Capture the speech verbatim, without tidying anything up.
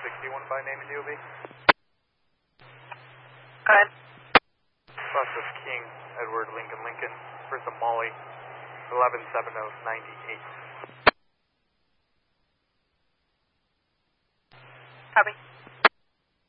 sixty-one by name and D O B. Go ahead. Process King, Edward Lincoln Lincoln, first of Molly, eleven seven oh ninety-eight. Copy.